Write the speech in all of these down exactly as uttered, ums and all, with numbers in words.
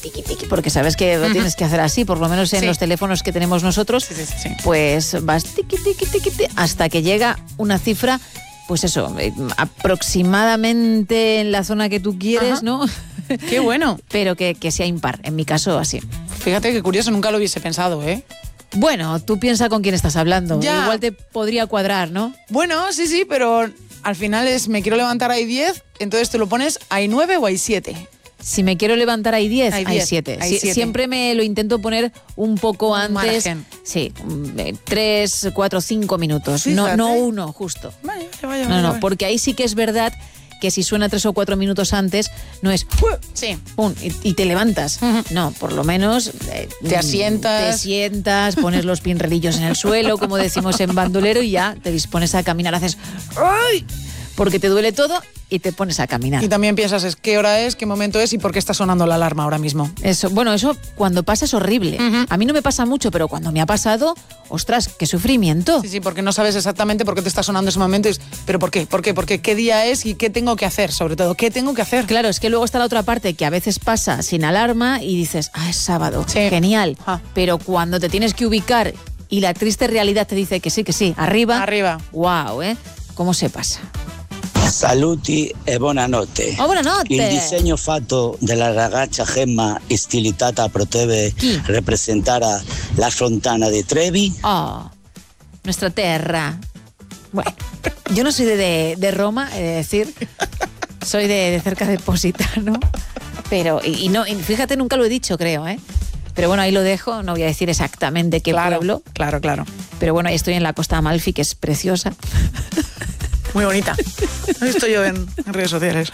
tiqui, tiqui, porque sabes que lo tienes que hacer así, por lo menos en sí. los teléfonos que tenemos nosotros, sí, sí, sí. pues vas tiqui, tiqui, tiqui, tiqui, hasta que llega una cifra, pues eso, eh, aproximadamente en la zona que tú quieres, Ajá. ¿no? Qué bueno. Pero que, que sea impar, en mi caso así. Fíjate qué curioso, nunca lo hubiese pensado, ¿eh? Bueno, tú piensa con quién estás hablando. Ya. Igual te podría cuadrar, ¿no? Bueno, sí, sí, pero al final es me quiero levantar hay diez, entonces te lo pones hay nueve o hay siete. Si me quiero levantar hay diez, hay siete. Sí, siempre me lo intento poner un poco un antes. Margen. Sí, tres, cuatro, cinco minutos. No, no uno, justo. Vaya, vaya, no, vaya, no, vaya. porque ahí sí que es verdad que si suena tres o cuatro minutos antes, no es sí. pum, y, y te levantas. Uh-huh. No, por lo menos eh, te asientas. Te sientas, pones los pinredillos en el suelo, como decimos en bandolero, y ya te dispones a caminar, haces ¡ay! Porque te duele todo y te pones a caminar. Y también piensas es qué hora es, qué momento es y por qué está sonando la alarma ahora mismo. Eso, bueno, eso cuando pasa es horrible. Uh-huh. A mí no me pasa mucho, pero cuando me ha pasado, ostras, qué sufrimiento. Sí, sí, porque no sabes exactamente por qué te está sonando ese momento. Es, pero ¿por qué? ¿Por qué? ¿Por qué? ¿Qué día es y qué tengo que hacer? Sobre todo, ¿qué tengo que hacer? Claro, es que luego está la otra parte que a veces pasa sin alarma y dices, ah, es sábado, sí. genial. Ah. Pero cuando te tienes que ubicar y la triste realidad te dice que sí, que sí, arriba. Arriba. Wow, ¿eh? ¿Cómo se pasa? Saluti e buonanotte. Oh, buonanotte. Il disegno fatto della ragazza Gemma stilitata potrebbe Chi? rappresentare la fontana di Trevi. Oh, nuestra terra. Bueno, yo no soy de, de, de Roma, he de decir. Soy de, de cerca de Positano. Pero, y, y no, y fíjate, nunca lo he dicho, creo, ¿eh? Pero bueno, ahí lo dejo, no voy a decir exactamente qué claro, pueblo. Claro, claro. Pero bueno, ahí estoy en la Costa Amalfi, que es preciosa. Muy bonita. Lo he visto yo en, en redes sociales.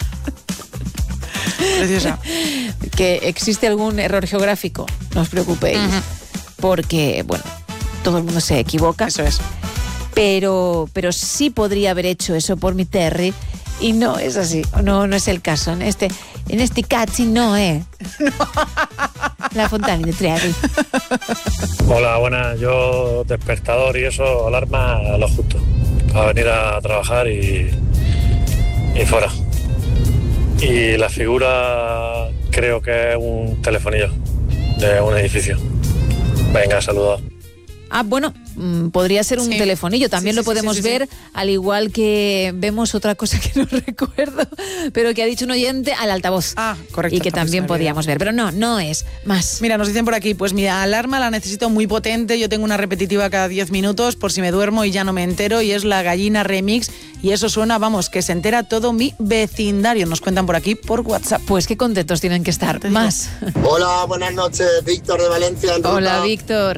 Preciosa. Que existe algún error geográfico, no os preocupéis. Uh-huh. Porque, bueno, todo el mundo se equivoca. Eso es. Pero, pero sí podría haber hecho eso por mi Terry. Y no es así. No, no es el caso. En este, en este cazzi no es. No. La fontana de Trevi. Hola, buenas. Yo despertador y eso, alarma a lo justo. A venir a trabajar y, y fuera. Y la figura creo que es un telefonillo de un edificio. Venga, saludos. Ah, bueno, mmm, podría ser un sí. telefonillo, también sí, sí, lo podemos sí, sí, ver, sí. al igual que vemos otra cosa que no recuerdo, pero que ha dicho un oyente al altavoz. Ah, correcto. Y que también podíamos ver, pero no, no es más. Mira, nos dicen por aquí, pues mi alarma la necesito muy potente, yo tengo una repetitiva cada diez minutos por si me duermo y ya no me entero, y es la Gallina Remix, y eso suena, vamos, que se entera todo mi vecindario, nos cuentan por aquí por WhatsApp. Pues qué contentos tienen que estar, más. Hola, buenas noches, Víctor de Valencia. Hola, Víctor.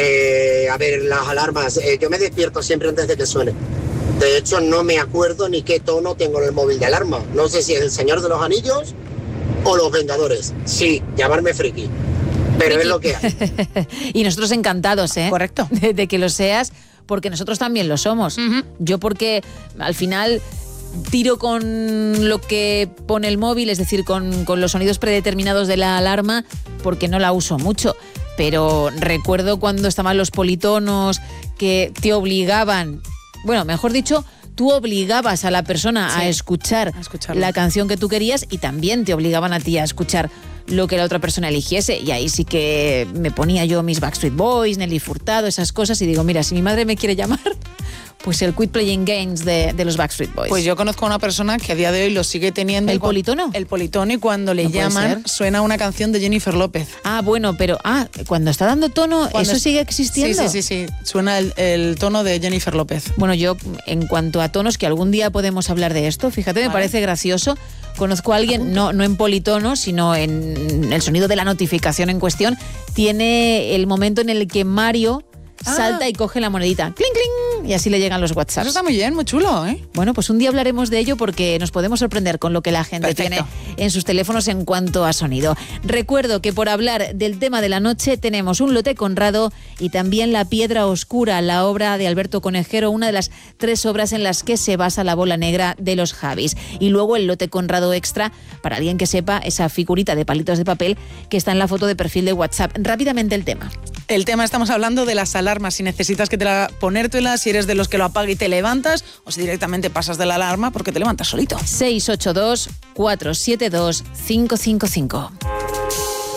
Eh, a ver, las alarmas, eh, yo me despierto siempre antes de que suene. De hecho, no me acuerdo ni qué tono tengo en el móvil de alarma. No sé si es el Señor de los Anillos o los Vengadores. Sí, llamarme friki, pero friki. Es lo que hay. Y nosotros encantados, ¿eh? Correcto. De, de que lo seas, porque nosotros también lo somos. Uh-huh. Yo porque al final tiro con lo que pone el móvil, es decir, con, con los sonidos predeterminados de la alarma, porque no la uso mucho. Pero recuerdo cuando estaban los politonos que te obligaban, bueno, mejor dicho, tú obligabas a la persona sí, a escuchar a la canción que tú querías y también te obligaban a ti a escuchar lo que la otra persona eligiese. Y ahí sí que me ponía yo mis Backstreet Boys, Nelly Furtado, esas cosas, y digo, mira, si mi madre me quiere llamar, pues el Quit Playing Games de, de los Backstreet Boys. Pues yo conozco a una persona que a día de hoy lo sigue teniendo. ¿El politono? El politono, y cuando le ¿No llaman suena una canción de Jennifer López. Ah, bueno, pero ah, cuando está dando tono, cuando ¿eso es... sigue existiendo? Sí, sí, sí, sí. Suena el, el tono de Jennifer López. Bueno, yo, en cuanto a tonos, que algún día podemos hablar de esto, fíjate, me vale. parece gracioso. Conozco a alguien, no, no en politono, sino en el sonido de la notificación en cuestión, tiene el momento en el que Mario ah. salta y coge la monedita. ¡Cling, cling! Y así le llegan los WhatsApps. Eso está muy bien, muy chulo, ¿eh? Bueno, pues un día hablaremos de ello porque nos podemos sorprender con lo que la gente Perfecto. tiene en sus teléfonos en cuanto a sonido. Recuerdo que por hablar del tema de la noche tenemos un lote Conrado y también La Piedra Oscura, la obra de Alberto Conejero, una de las tres obras en las que se basa La Bola Negra de los Javis. Y luego el lote Conrado extra, para alguien que sepa, esa figurita de palitos de papel que está en la foto de perfil de WhatsApp. Rápidamente el tema. El tema, estamos hablando de las alarmas, si necesitas que te la ponértela, si eres de los que lo apaga y te levantas, o si directamente pasas de la alarma porque te levantas solito. seis ocho dos, cuatro siete dos, cinco cinco cinco.